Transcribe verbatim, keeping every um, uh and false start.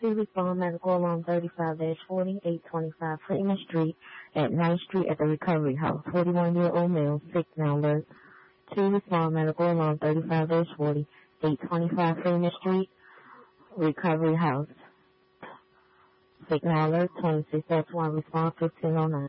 two respond medical alarm thirty-five dash forty, eight twenty-five Freeman Street at ninth Street at the Recovery House. forty-one-year-old male, sick now alert. two respond medical alarm thirty-five dash forty, eight twenty-five Freeman Street, Recovery House. Sick now alert, twenty-six dash one respond fifteen oh nine.